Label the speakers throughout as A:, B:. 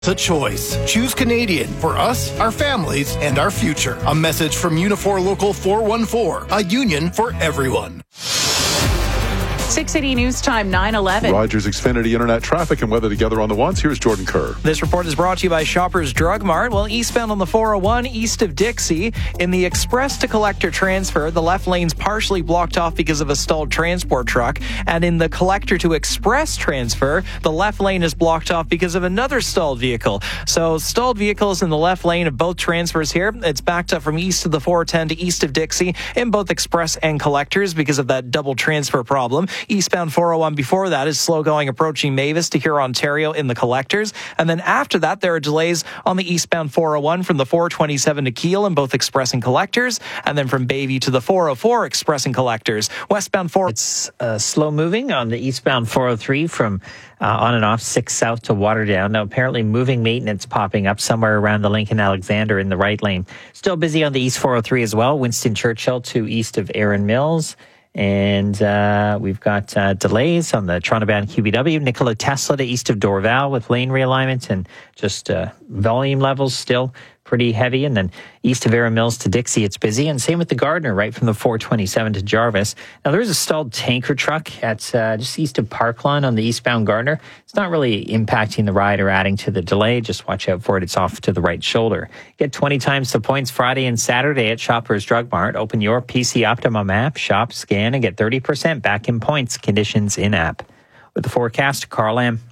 A: The choice. Choose Canadian for us, our families, and our future. A message from Unifor Local 414, a union for everyone.
B: 680 News Time, 9:11.
C: Rogers Xfinity Internet traffic and weather together on the ones. Here's Jordan Kerr.
D: This report is brought to you by Shoppers Drug Mart. Well, eastbound on the 401, east of Dixie, in the express to collector transfer, the left lane's partially blocked off because of a stalled transport truck. And in the collector to express transfer, the left lane is blocked off because of another stalled vehicle. So stalled vehicles in the left lane of both transfers here. It's backed up from east of the 410 to east of Dixie in both express and collectors because of that double transfer problem. Eastbound 401 before that is slow going approaching Mavis to Huron, Ontario in the collectors. And then after that, there are delays on the eastbound 401 from the 427 to Kiel in both express and collectors. And then from Bayview to the 404 express and collectors. Westbound 4.
E: It's slow moving on the eastbound 403 from on and off 6 south to Waterdown. Now, apparently moving maintenance popping up somewhere around the Lincoln Alexander in the right lane. Still busy on the east 403 as well. Winston Churchill to east of Erin Mills. And we've got delays on the Toronto-bound QBW, Nikola Tesla to east of Dorval with lane realignment and just volume levels still pretty heavy. And then east of Erin Mills to Dixie, it's busy. And same with the Gardner, right from the 427 to Jarvis. Now, there's a stalled tanker truck at just east of Parklawn on the eastbound Gardner. It's not really impacting the ride or adding to the delay. Just watch out for it. It's off to the right shoulder. Get 20 times the points Friday and Saturday at Shoppers Drug Mart. Open your PC Optimum app, shop, scan, and get 30% back in points. Conditions in app. With the forecast, Carl Lamb.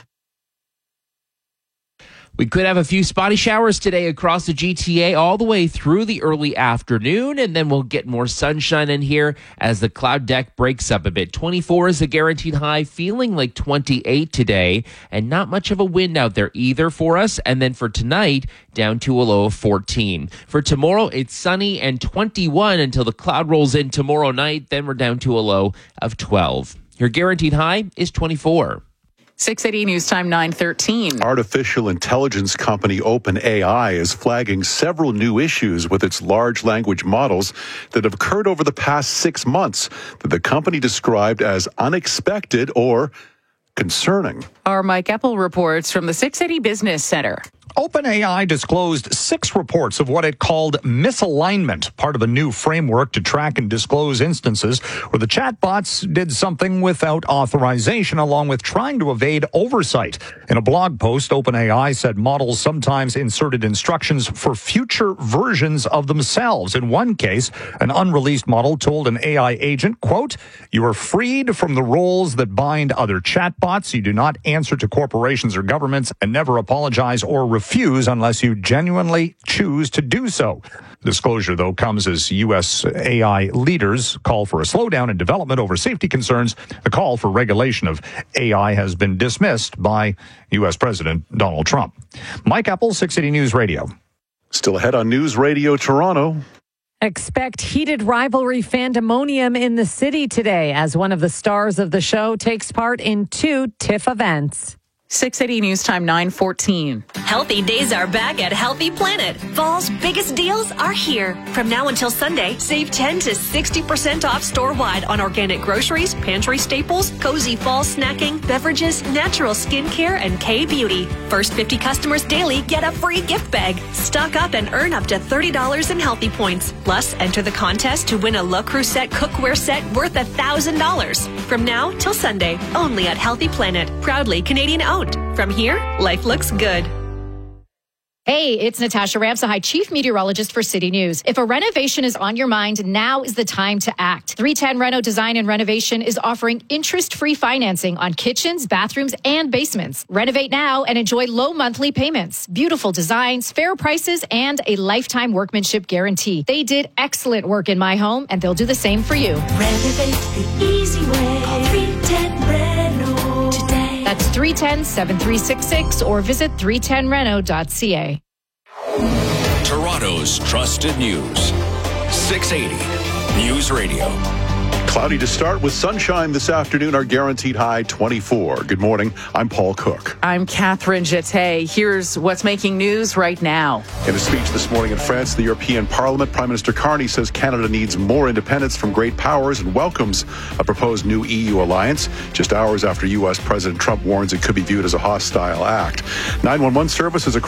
F: We could have a few spotty showers today across the GTA all the way through the early afternoon, and then we'll get more sunshine in here as the cloud deck breaks up a bit. 24 is a guaranteed high, feeling like 28 today, and not much of a wind out there either for us. And then for tonight, down to a low of 14. For tomorrow, it's sunny and 21 until the cloud rolls in tomorrow night. Then we're down to a low of 12. Your guaranteed high is 24.
B: 680 News Time, 9:13.
C: Artificial intelligence company OpenAI is flagging several new issues with its large language models that have occurred over the past 6 months that the company described as unexpected or concerning.
B: Our Mike Epple reports from the 680 Business Center.
G: OpenAI disclosed 6 reports of what it called misalignment, part of a new framework to track and disclose instances where the chatbots did something without authorization, along with trying to evade oversight. In a blog post, OpenAI said models sometimes inserted instructions for future versions of themselves. In one case, an unreleased model told an AI agent, quote, "You are freed from the roles that bind other chatbots. You do not answer to corporations or governments and never apologize or refuse unless you genuinely choose to do so." Disclosure, though, comes as U.S. AI leaders call for a slowdown in development over safety concerns. The call for regulation of AI has been dismissed by U.S. President Donald Trump. Mike Epple, 680 News Radio.
C: Still ahead on News Radio Toronto.
H: Expect heated rivalry fandemonium in the city today as one of the stars of the show takes part in 2 TIFF events.
B: 680 News Time, 9:14.
I: Healthy days are back at Healthy Planet. Fall's biggest deals are here. From now until Sunday, save 10 to 60% off store-wide on organic groceries, pantry staples, cozy fall snacking, beverages, natural skincare, and K-Beauty. First 50 customers daily get a free gift bag. Stock up and earn up to $30 in Healthy Points. Plus, enter the contest to win a Le Creuset cookware set worth $1,000. From now till Sunday, only at Healthy Planet. Proudly Canadian-owned. From here, life looks good.
J: Hey, it's Natasha Ramsahai, Chief Meteorologist for City News. If a renovation is on your mind, now is the time to act. 310 Reno Design and Renovation is offering interest-free financing on kitchens, bathrooms, and basements. Renovate now and enjoy low monthly payments, beautiful designs, fair prices, and a lifetime workmanship guarantee. They did excellent work in my home, and they'll do the same for you.
K: Renovate the easy way. Call 310 Reno today.
J: That's 310-7366 or visit 310reno.ca.
L: Toronto's trusted news. 680 News Radio.
C: Cloudy to start with sunshine this afternoon, our guaranteed high 24. Good morning. I'm Paul Cook.
B: I'm Catherine Jeté. Here's what's making news right now.
C: In a speech this morning in France, the European Parliament, Prime Minister Carney says Canada needs more independence from great powers and welcomes a proposed new EU alliance, just hours after U.S. President Trump warns it could be viewed as a hostile act. 911 services